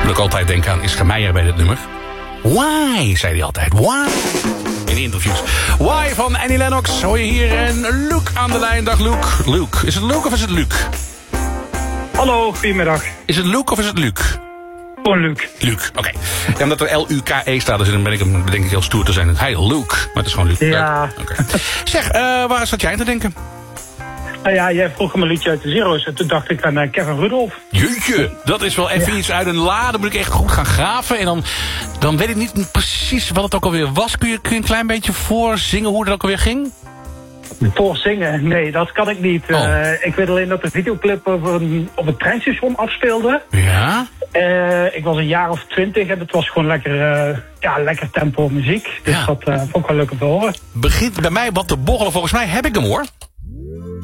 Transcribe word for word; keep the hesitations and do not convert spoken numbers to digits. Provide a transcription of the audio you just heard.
Moet ik altijd denken aan Ischa Meijer bij dit nummer. Why, zei hij altijd. Why? In de interviews. Why van Annie Lennox. Hoor je hier en Luc aan de lijn. Dag Luc. Luc. Is het Luc of is het Luc? Hallo, goedemiddag. Is het Luc of is het Luc? Gewoon Luc. Luc, oké. Okay. Ja, omdat er L U K E staat, dus dan ben ik, denk ik heel stoer te zijn. Hey, Luc. Maar het is gewoon Luc. Ja. Okay. Zeg, uh, waar zat jij aan te denken? Nou ja, jij vroeg me een liedje uit de Zero's en toen dacht ik aan uh, Kevin Rudolph. Jeetje, dat is wel even ja. iets uit een la. Dan moet ik echt goed gaan graven. En dan, dan weet ik niet precies wat het ook alweer was. Kun je, kun je een klein beetje voorzingen hoe het ook alweer ging? Voorzingen? Nee, dat kan ik niet. Oh. Uh, ik weet alleen dat de videoclip over een, op het treinstation afspeelde. Ja? Uh, ik was een jaar of twintig en het was gewoon lekker, uh, ja, lekker tempo muziek. Dus ja. dat uh, vond ik wel leuk om te horen. Begint bij mij wat te borrelen. Volgens mij heb ik hem hoor.